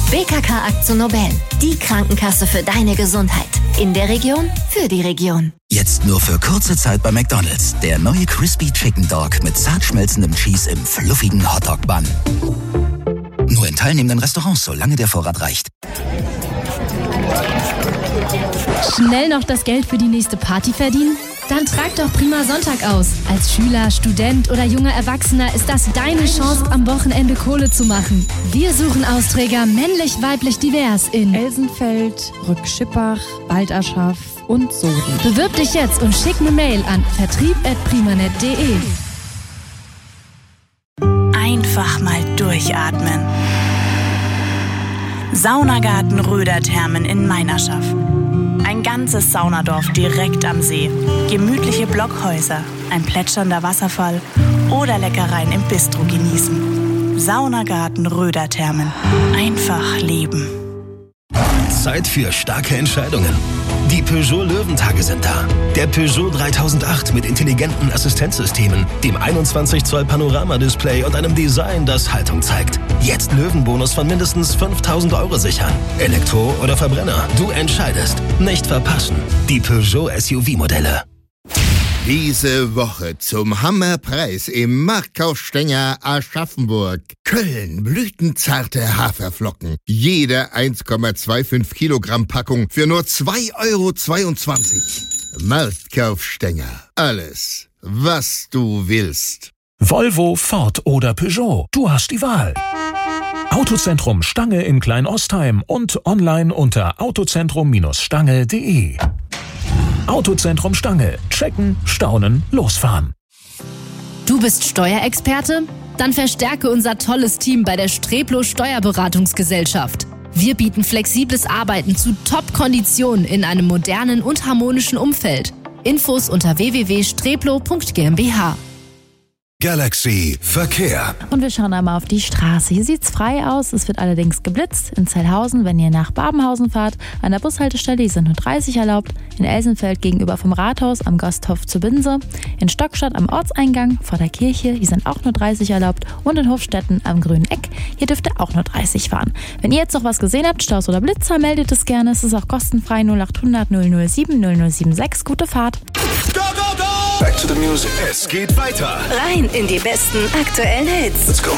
BKK AkzoNobel, die Krankenkasse für deine Gesundheit. In der Region, für die Region. Jetzt nur für kurze Zeit bei McDonald's. Der neue Crispy Chicken Dog mit zart schmelzendem Cheese im fluffigen Hotdog-Bun. Nur in teilnehmenden Restaurants, solange der Vorrat reicht. Schnell noch das Geld für die nächste Party verdienen? Dann trag doch Prima Sonntag aus. Als Schüler, Student oder junger Erwachsener ist das deine Chance, am Wochenende Kohle zu machen. Wir suchen Austräger männlich, weiblich, divers in Elsenfeld, Rückschippach, Baldaschaf und Soden. Bewirb dich jetzt und schick eine Mail an vertrieb@primanet.de. Einfach mal durchatmen. Saunagarten Röderthermen in Meinerschaff. Ein ganzes Saunadorf direkt am See. Gemütliche Blockhäuser, ein plätschernder Wasserfall oder Leckereien im Bistro genießen. Saunagarten Röderthermen. Einfach leben. Zeit für starke Entscheidungen. Die Peugeot Löwentage sind da. Der Peugeot 3008 mit intelligenten Assistenzsystemen, dem 21 Zoll Panoramadisplay und einem Design, das Haltung zeigt. Jetzt Löwenbonus von mindestens 5.000 € sichern. Elektro oder Verbrenner, du entscheidest. Nicht verpassen. Die Peugeot SUV-Modelle. Diese Woche zum Hammerpreis im Marktkaufstänger Aschaffenburg. Köln, blütenzarte Haferflocken. Jede 1,25 Kilogramm Packung für nur 2,22 €. Marktkaufstänger. Alles, was du willst. Volvo, Ford oder Peugeot. Du hast die Wahl. Autozentrum Stange in Kleinostheim und online unter autozentrum-stange.de. Autozentrum Stange. Checken, staunen, losfahren. Du bist Steuerexperte? Dann verstärke unser tolles Team bei der Streplo Steuerberatungsgesellschaft. Wir bieten flexibles Arbeiten zu Top-Konditionen in einem modernen und harmonischen Umfeld. Infos unter www.streplo.gmbH. Galaxy Verkehr. Und wir schauen einmal auf die Straße. Hier sieht's frei aus. Es wird allerdings geblitzt. In Zellhausen, wenn ihr nach Babenhausen fahrt, an der Bushaltestelle, hier sind nur 30 erlaubt. In Elsenfeld gegenüber vom Rathaus am Gasthof zu Binse. In Stockstadt am Ortseingang vor der Kirche, hier sind auch nur 30 erlaubt. Und in Hofstetten am Grünen Eck, hier dürft ihr auch nur 30 fahren. Wenn ihr jetzt noch was gesehen habt, Staus oder Blitzer, meldet es gerne. Es ist auch kostenfrei 0800 007 0076. Gute Fahrt. Go, go, go! Back to the music. Es geht weiter. Rein in die besten aktuellen Hits. Let's go.